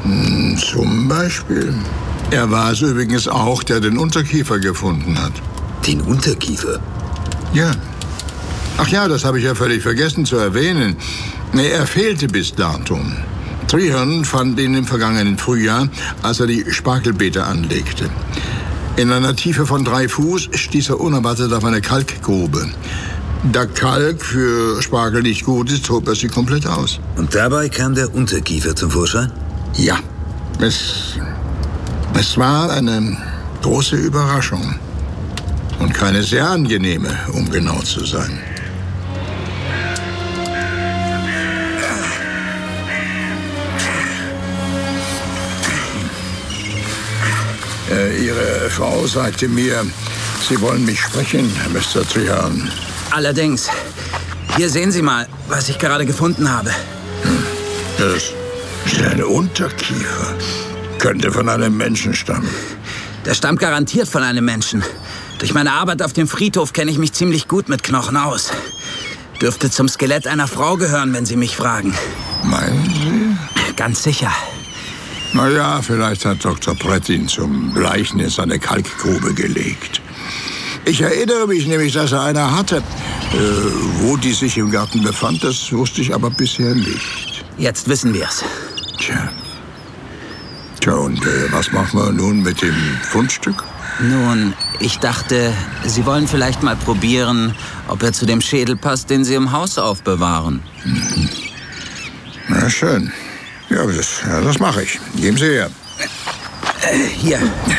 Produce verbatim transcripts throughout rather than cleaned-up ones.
Hm, zum Beispiel. Er war es übrigens auch, der den Unterkiefer gefunden hat. Den Unterkiefer? Ja. Ach ja, das habe ich ja völlig vergessen zu erwähnen. Er fehlte bis dato. Treherne fand ihn im vergangenen Frühjahr, als er die Spargelbeete anlegte. In einer Tiefe von drei Fuß stieß er unerwartet auf eine Kalkgrube. Da Kalk für Spargel nicht gut ist, hob er sie komplett aus. Und dabei kam der Unterkiefer zum Vorschein? Ja. Es, es war eine große Überraschung. Und keine sehr angenehme, um genau zu sein. Äh, Ihre Frau sagte mir, Sie wollen mich sprechen, Mister Treherne. Allerdings. Hier sehen Sie mal, was ich gerade gefunden habe. Hm. Das ist ein Unterkiefer. Könnte von einem Menschen stammen. Der stammt garantiert von einem Menschen. Durch meine Arbeit auf dem Friedhof kenne ich mich ziemlich gut mit Knochen aus. Dürfte zum Skelett einer Frau gehören, wenn Sie mich fragen. Meinen Sie? Ganz sicher. Na ja, vielleicht hat Doktor Pratt ihn zum Bleichen in seine Kalkgrube gelegt. Ich erinnere mich nämlich, dass er eine hatte. Äh, wo die sich im Garten befand, das wusste ich aber bisher nicht. Jetzt wissen wir es. Tja. Tja, und äh, was machen wir nun mit dem Fundstück? Nun, ich dachte, Sie wollen vielleicht mal probieren, ob er zu dem Schädel passt, den Sie im Haus aufbewahren. Mhm. Na schön. Ja, das, ja, das mache ich. Geben Sie her. Äh, hier.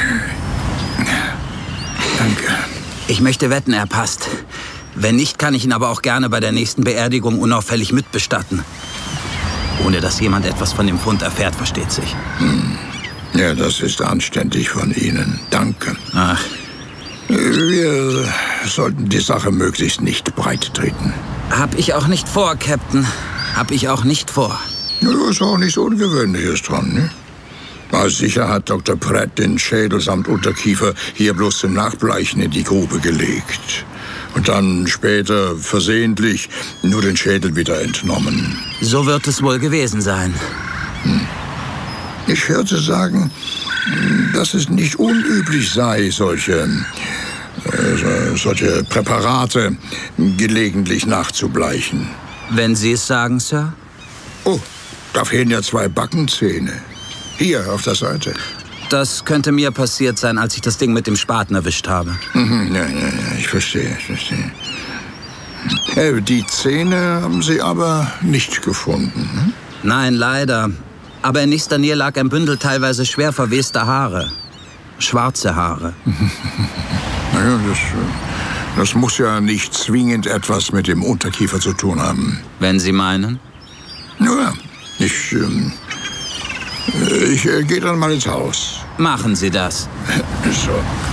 Danke. Ich möchte wetten, er passt. Wenn nicht, kann ich ihn aber auch gerne bei der nächsten Beerdigung unauffällig mitbestatten. Ohne dass jemand etwas von dem Fund erfährt, versteht sich. Hm. Ja, das ist anständig von Ihnen. Danke. Ach. Wir sollten die Sache möglichst nicht breit treten. Hab ich auch nicht vor, Captain. Hab ich auch nicht vor. Ja, ist auch nichts Ungewöhnliches dran, ne? War sicher hat Doktor Pratt den Schädel samt Unterkiefer hier bloß zum Nachbleichen in die Grube gelegt. Und dann später versehentlich nur den Schädel wieder entnommen. So wird es wohl gewesen sein. Hm. Ich hörte sagen, dass es nicht unüblich sei, solche, äh, solche Präparate gelegentlich nachzubleichen. Wenn Sie es sagen, Sir? Oh, da fehlen ja zwei Backenzähne. Hier, auf der Seite. Das könnte mir passiert sein, als ich das Ding mit dem Spaten erwischt habe. Mhm, ja, ja, ja, ich verstehe, ich verstehe. Äh, die Zähne haben Sie aber nicht gefunden, ne? Nein, leider. Aber in nächster Nähe lag ein Bündel teilweise schwer verwester Haare. Schwarze Haare. Naja, das, das muss ja nicht zwingend etwas mit dem Unterkiefer zu tun haben. Wenn Sie meinen? Ja, ich, ähm, ich äh, gehe dann mal ins Haus. Machen Sie das. So.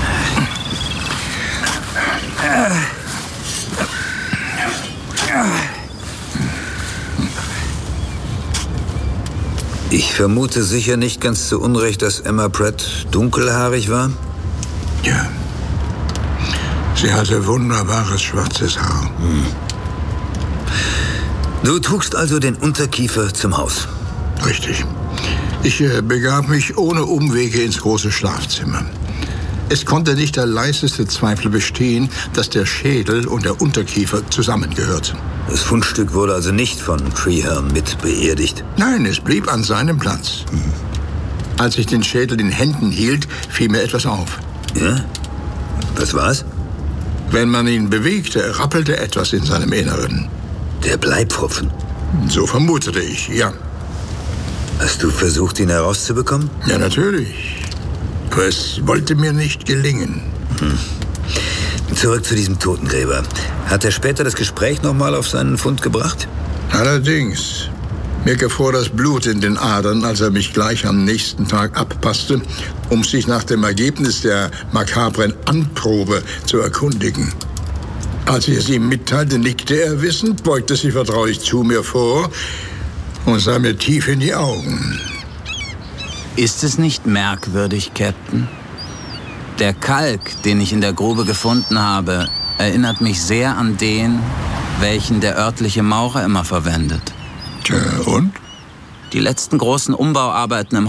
Ich vermute sicher nicht ganz zu Unrecht, dass Emma Pratt dunkelhaarig war? Ja. Sie hatte wunderbares schwarzes Haar. Hm. Du trugst also den Unterkiefer zum Haus? Richtig. Ich äh, begab mich ohne Umwege ins große Schlafzimmer. Es konnte nicht der leiseste Zweifel bestehen, dass der Schädel und der Unterkiefer zusammengehörten. Das Fundstück wurde also nicht von Treherne mit beerdigt? Nein, es blieb an seinem Platz. Mhm. Als ich den Schädel in Händen hielt, fiel mir etwas auf. Ja? Was war's? Wenn man ihn bewegte, rappelte etwas in seinem Inneren. Der Bleipfropfen? So vermutete ich, ja. Hast du versucht, ihn herauszubekommen? Ja, natürlich. Aber es wollte mir nicht gelingen. Hm. Zurück zu diesem Totengräber. Hat er später das Gespräch nochmal auf seinen Fund gebracht? Allerdings. Mir gefror das Blut in den Adern, als er mich gleich am nächsten Tag abpasste, um sich nach dem Ergebnis der makabren Anprobe zu erkundigen. Als ich es ihm mitteilte, nickte er wissend, beugte sich vertraulich zu mir vor und sah mir tief in die Augen. Ist es nicht merkwürdig, Captain? Der Kalk, den ich in der Grube gefunden habe, erinnert mich sehr an den, welchen der örtliche Maurer immer verwendet. Tja, und? Die letzten großen Umbauarbeiten im